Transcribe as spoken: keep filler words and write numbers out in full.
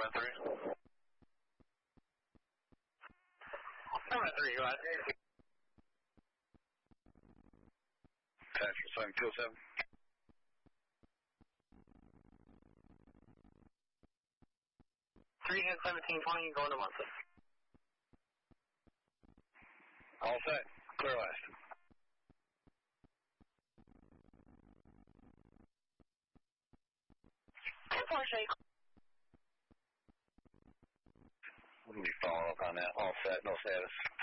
at three. I'm at three, go ahead. Attach for two oh seven. three hit seventeen twenty, going to Munson. All set. Clear last. We'll be following up on that. All set. No status.